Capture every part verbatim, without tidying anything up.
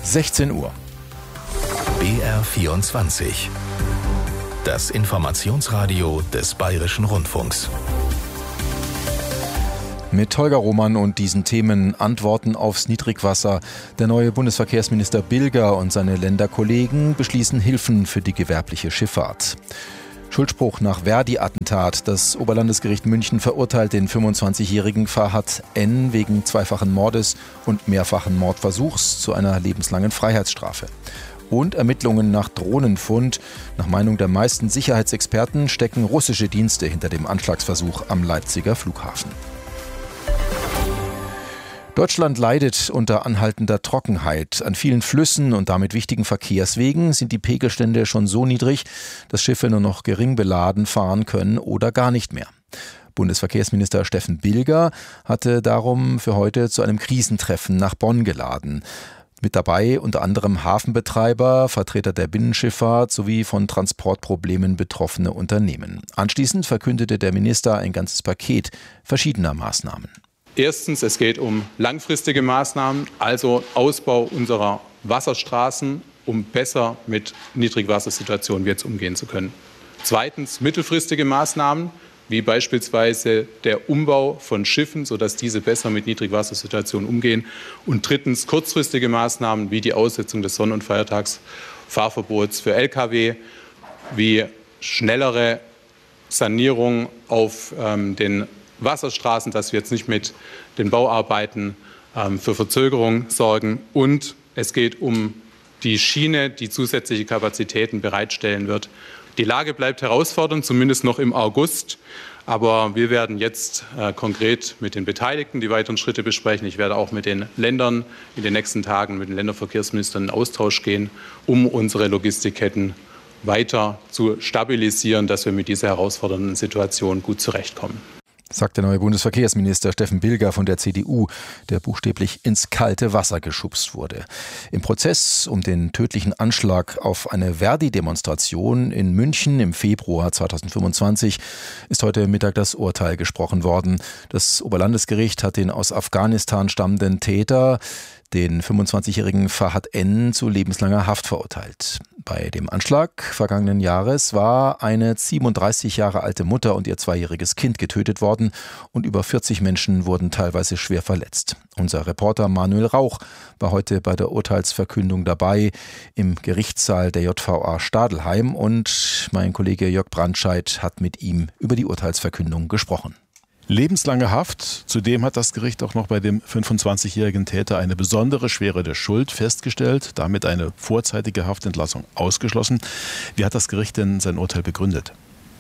sechzehn Uhr. B R vierundzwanzig. Das Informationsradio des Bayerischen Rundfunks. Mit Holger Roman und diesen Themen: Antworten aufs Niedrigwasser. Der neue Bundesverkehrsminister Bilger und seine Länderkollegen beschließen Hilfen für die gewerbliche Schifffahrt. Schuldspruch nach Verdi-Attentat. Das Oberlandesgericht München verurteilt den fünfundzwanzigjährigen Fahad N. wegen zweifachen Mordes und mehrfachen Mordversuchs zu einer lebenslangen Freiheitsstrafe. Und Ermittlungen nach Drohnenfund. Nach Meinung der meisten Sicherheitsexperten stecken russische Dienste hinter dem Anschlagsversuch am Leipziger Flughafen. Deutschland leidet unter anhaltender Trockenheit. An vielen Flüssen und damit wichtigen Verkehrswegen sind die Pegelstände schon so niedrig, dass Schiffe nur noch gering beladen fahren können oder gar nicht mehr. Bundesverkehrsminister Steffen Bilger hatte darum für heute zu einem Krisentreffen nach Bonn geladen. Mit dabei unter anderem Hafenbetreiber, Vertreter der Binnenschifffahrt sowie von Transportproblemen betroffene Unternehmen. Anschließend verkündete der Minister ein ganzes Paket verschiedener Maßnahmen. Erstens, es geht um langfristige Maßnahmen, also Ausbau unserer Wasserstraßen, um besser mit Niedrigwassersituationen jetzt umgehen zu können. Zweitens, mittelfristige Maßnahmen, wie beispielsweise der Umbau von Schiffen, sodass diese besser mit Niedrigwassersituationen umgehen. Und drittens, kurzfristige Maßnahmen, wie die Aussetzung des Sonn- und Feiertagsfahrverbots für L K W, wie schnellere Sanierung auf ähm, den Wasserstraßen, dass wir jetzt nicht mit den Bauarbeiten ähm, für Verzögerung sorgen. Und es geht um die Schiene, die zusätzliche Kapazitäten bereitstellen wird. Die Lage bleibt herausfordernd, zumindest noch im August. Aber wir werden jetzt äh, konkret mit den Beteiligten die weiteren Schritte besprechen. Ich werde auch mit den Ländern in den nächsten Tagen mit den Länderverkehrsministern in Austausch gehen, um unsere Logistikketten weiter zu stabilisieren, dass wir mit dieser herausfordernden Situation gut zurechtkommen. Sagt der neue Bundesverkehrsminister Steffen Bilger von der C D U, der buchstäblich ins kalte Wasser geschubst wurde. Im Prozess um den tödlichen Anschlag auf eine Verdi-Demonstration in München im Februar zweitausendfünfundzwanzig ist heute Mittag das Urteil gesprochen worden. Das Oberlandesgericht hat den aus Afghanistan stammenden Täter, den fünfundzwanzigjährigen Fahad N., zu lebenslanger Haft verurteilt. Bei dem Anschlag vergangenen Jahres war eine siebenunddreißig Jahre alte Mutter und ihr zweijähriges Kind getötet worden und über vierzig Menschen wurden teilweise schwer verletzt. Unser Reporter Manuel Rauch war heute bei der Urteilsverkündung dabei im Gerichtssaal der J V A Stadelheim und mein Kollege Jörg Brandscheid hat mit ihm über die Urteilsverkündung gesprochen. Lebenslange Haft. Zudem hat das Gericht auch noch bei dem fünfundzwanzigjährigen Täter eine besondere Schwere der Schuld festgestellt, damit eine vorzeitige Haftentlassung ausgeschlossen. Wie hat das Gericht denn sein Urteil begründet?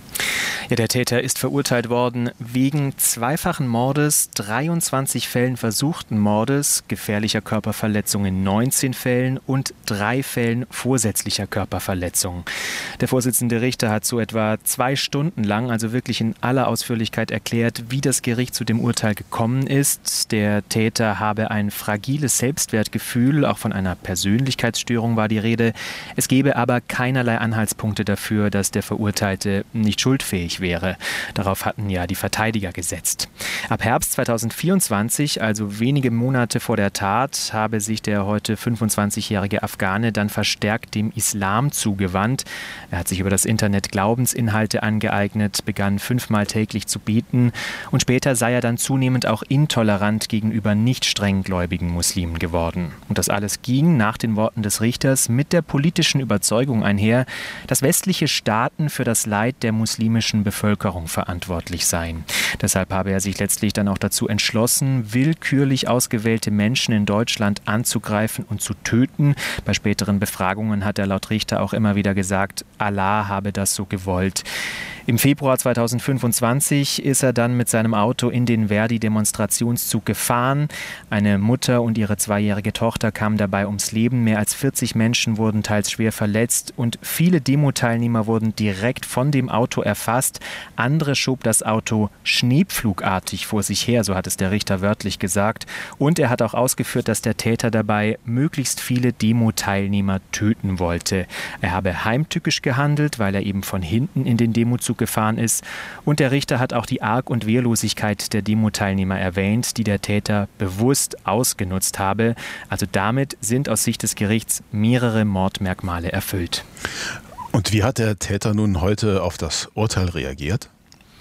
Ja, der Täter ist verurteilt worden wegen zweifachen Mordes, dreiundzwanzig Fällen versuchten Mordes, gefährlicher Körperverletzung in neunzehn Fällen und drei Fällen vorsätzlicher Körperverletzung. Der Vorsitzende Richter hat so etwa zwei Stunden lang, also wirklich in aller Ausführlichkeit erklärt, wie das Gericht zu dem Urteil gekommen ist. Der Täter habe ein fragiles Selbstwertgefühl, auch von einer Persönlichkeitsstörung war die Rede. Es gebe aber keinerlei Anhaltspunkte dafür, dass der Verurteilte nicht schuldfähig wäre. Darauf hatten ja die Verteidiger gesetzt. Ab Herbst zweitausendvierundzwanzig, also wenige Monate vor der Tat, habe sich der heute fünfundzwanzigjährige Afghane dann verstärkt dem Islam zugewandt. Er hat sich über das Internet Glaubensinhalte angeeignet, begann fünfmal täglich zu beten und später sei er dann zunehmend auch intolerant gegenüber nicht strenggläubigen Muslimen geworden. Und das alles ging nach den Worten des Richters mit der politischen Überzeugung einher, dass westliche Staaten für das Leid der muslimischen Bevölkerung verantwortlich seien. Deshalb habe er sich letztlich dann auch dazu entschlossen, willkürlich ausgewählte Menschen in Deutschland anzugreifen und zu töten. Bei späteren Befragungen hat er laut Richter auch immer wieder gesagt, Allah habe das so gewollt. Im Februar zweitausendfünfundzwanzig ist er dann mit seinem Auto in den Verdi-Demonstrationszug gefahren. Eine Mutter und ihre zweijährige Tochter kamen dabei ums Leben. Mehr als vierzig Menschen wurden teils schwer verletzt und viele Demo-Teilnehmer wurden direkt von dem Auto erfasst. Andere schob das Auto schneepflugartig vor sich her, so hat es der Richter wörtlich gesagt. Und er hat auch ausgeführt, dass der Täter dabei möglichst viele Demo-Teilnehmer töten wollte. Er habe heimtückisch gehandelt, weil er eben von hinten in den Demozug gefahren ist. Und der Richter hat auch die Arg- und Wehrlosigkeit der Demo-Teilnehmer erwähnt, die der Täter bewusst ausgenutzt habe. Also damit sind aus Sicht des Gerichts mehrere Mordmerkmale erfüllt. Und wie hat der Täter nun heute auf das Urteil reagiert?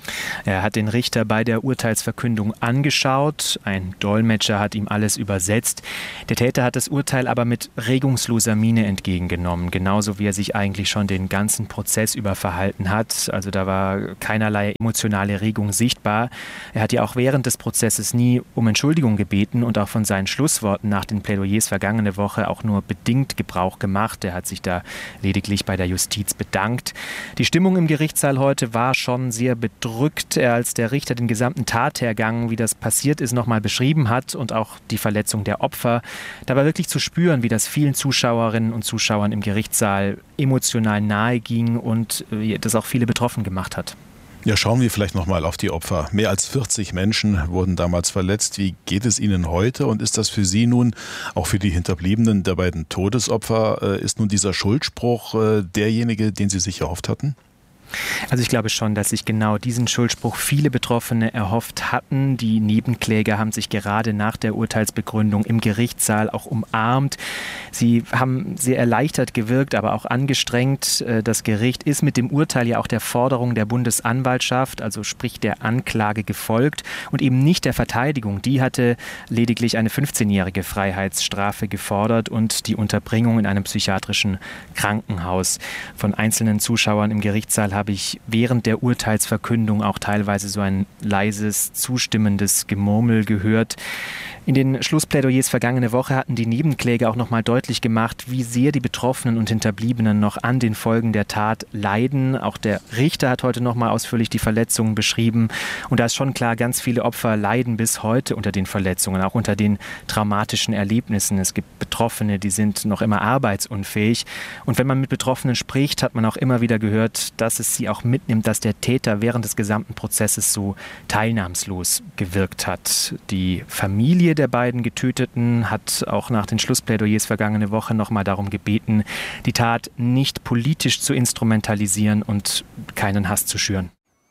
Er hat den Richter bei der Urteilsverkündung angeschaut. Ein Dolmetscher hat ihm alles übersetzt. Der Täter hat das Urteil aber mit regungsloser Miene entgegengenommen, genauso wie er sich eigentlich schon den ganzen Prozess über verhalten hat. Also da war keinerlei emotionale Regung sichtbar. Er hat ja auch während des Prozesses nie um Entschuldigung gebeten und auch von seinen Schlussworten nach den Plädoyers vergangene Woche auch nur bedingt Gebrauch gemacht. Er hat sich da lediglich bei der Justiz bedankt. Die Stimmung im Gerichtssaal heute war schon sehr bedrückt. Rückt er, als der Richter den gesamten Tathergang, wie das passiert ist, nochmal beschrieben hat und auch die Verletzung der Opfer. Da war wirklich zu spüren, wie das vielen Zuschauerinnen und Zuschauern im Gerichtssaal emotional nahe ging und das auch viele betroffen gemacht hat. Ja, schauen wir vielleicht nochmal auf die Opfer. Mehr als vierzig Menschen wurden damals verletzt. Wie geht es Ihnen heute und ist das für Sie nun, auch für die Hinterbliebenen der beiden Todesopfer, ist nun dieser Schuldspruch derjenige, den Sie sich erhofft hatten? Also ich glaube schon, dass sich genau diesen Schuldspruch viele Betroffene erhofft hatten. Die Nebenkläger haben sich gerade nach der Urteilsbegründung im Gerichtssaal auch umarmt. Sie haben sehr erleichtert gewirkt, aber auch angestrengt. Das Gericht ist mit dem Urteil ja auch der Forderung der Bundesanwaltschaft, also sprich der Anklage, gefolgt und eben nicht der Verteidigung. Die hatte lediglich eine fünfzehnjährige Freiheitsstrafe gefordert und die Unterbringung in einem psychiatrischen Krankenhaus. Von einzelnen Zuschauern im Gerichtssaal habe ich während der Urteilsverkündung auch teilweise so ein leises, zustimmendes Gemurmel gehört. In den Schlussplädoyers vergangene Woche hatten die Nebenkläger auch nochmal deutlich gemacht, wie sehr die Betroffenen und Hinterbliebenen noch an den Folgen der Tat leiden. Auch der Richter hat heute nochmal ausführlich die Verletzungen beschrieben. Und da ist schon klar, ganz viele Opfer leiden bis heute unter den Verletzungen, auch unter den traumatischen Erlebnissen. Es gibt Betroffene, die sind noch immer arbeitsunfähig. Und wenn man mit Betroffenen spricht, hat man auch immer wieder gehört, dass es sie auch mitnimmt, dass der Täter während des gesamten Prozesses so teilnahmslos gewirkt hat. Die Familie der beiden Getöteten hat auch nach den Schlussplädoyers vergangene Woche nochmal darum gebeten, die Tat nicht politisch zu instrumentalisieren und keinen Hass zu schüren.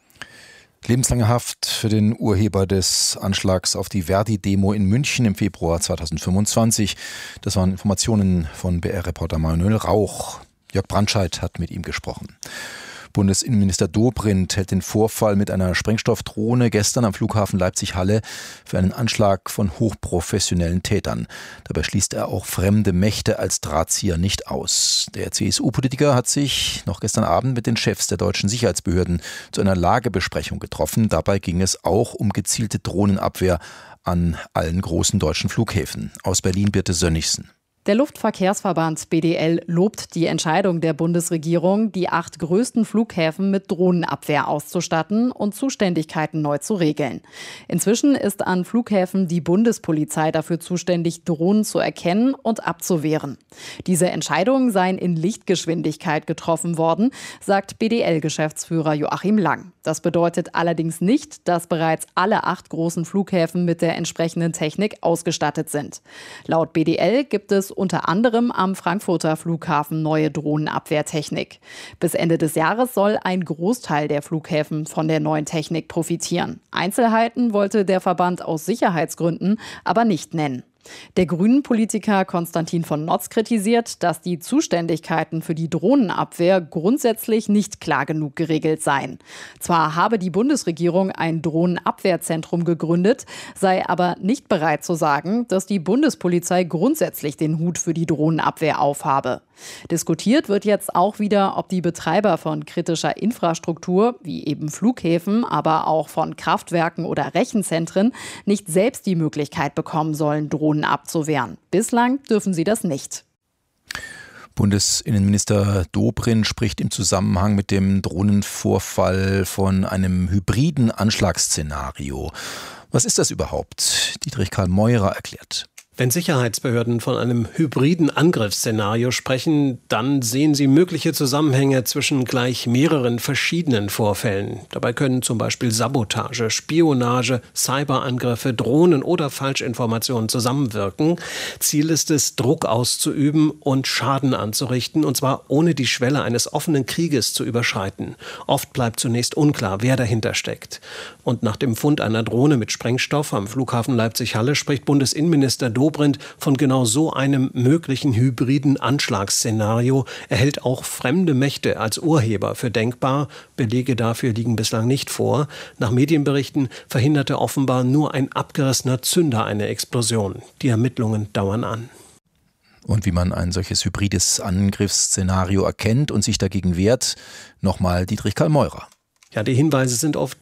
Lebenslange Haft für den Urheber des Anschlags auf die Verdi-Demo in München im Februar zweitausendfünfundzwanzig. Das waren Informationen von B R-Reporter Manuel Rauch. Jörg Brandscheid hat mit ihm gesprochen. Bundesinnenminister Dobrindt hält den Vorfall mit einer Sprengstoffdrohne gestern am Flughafen Leipzig-Halle für einen Anschlag von hochprofessionellen Tätern. Dabei schließt er auch fremde Mächte als Drahtzieher nicht aus. Der C S U-Politiker hat sich noch gestern Abend mit den Chefs der deutschen Sicherheitsbehörden zu einer Lagebesprechung getroffen. Dabei ging es auch um gezielte Drohnenabwehr an allen großen deutschen Flughäfen. Aus Berlin Birte Sönnigsen. Der Luftverkehrsverband B D L lobt die Entscheidung der Bundesregierung, die acht größten Flughäfen mit Drohnenabwehr auszustatten und Zuständigkeiten neu zu regeln. Inzwischen ist an Flughäfen die Bundespolizei dafür zuständig, Drohnen zu erkennen und abzuwehren. Diese Entscheidungen seien in Lichtgeschwindigkeit getroffen worden, sagt B D L-Geschäftsführer Joachim Lang. Das bedeutet allerdings nicht, dass bereits alle acht großen Flughäfen mit der entsprechenden Technik ausgestattet sind. Laut B D L gibt es unter anderem am Frankfurter Flughafen neue Drohnenabwehrtechnik. Bis Ende des Jahres soll ein Großteil der Flughäfen von der neuen Technik profitieren. Einzelheiten wollte der Verband aus Sicherheitsgründen aber nicht nennen. Der Grünen-Politiker Konstantin von Notz kritisiert, dass die Zuständigkeiten für die Drohnenabwehr grundsätzlich nicht klar genug geregelt seien. Zwar habe die Bundesregierung ein Drohnenabwehrzentrum gegründet, sei aber nicht bereit zu sagen, dass die Bundespolizei grundsätzlich den Hut für die Drohnenabwehr aufhabe. Diskutiert wird jetzt auch wieder, ob die Betreiber von kritischer Infrastruktur, wie eben Flughäfen, aber auch von Kraftwerken oder Rechenzentren, nicht selbst die Möglichkeit bekommen sollen, Drohnen abzuwehren. Bislang dürfen sie das nicht. Bundesinnenminister Dobrindt spricht im Zusammenhang mit dem Drohnenvorfall von einem hybriden Anschlagsszenario. Was ist das überhaupt? Dietrich Karl Meurer erklärt. Wenn Sicherheitsbehörden von einem hybriden Angriffsszenario sprechen, dann sehen sie mögliche Zusammenhänge zwischen gleich mehreren verschiedenen Vorfällen. Dabei können zum Beispiel Sabotage, Spionage, Cyberangriffe, Drohnen oder Falschinformationen zusammenwirken. Ziel ist es, Druck auszuüben und Schaden anzurichten, und zwar ohne die Schwelle eines offenen Krieges zu überschreiten. Oft bleibt zunächst unklar, wer dahinter steckt. Und nach dem Fund einer Drohne mit Sprengstoff am Flughafen Leipzig-Halle spricht Bundesinnenminister Dobrindt von genau so einem möglichen hybriden Anschlagsszenario. Er hält auch fremde Mächte als Urheber für denkbar. Belege dafür liegen bislang nicht vor. Nach Medienberichten verhinderte offenbar nur ein abgerissener Zünder eine Explosion. Die Ermittlungen dauern an. Und wie man ein solches hybrides Angriffsszenario erkennt und sich dagegen wehrt, nochmal Dietrich Karl Meurer. Ja, die Hinweise sind oft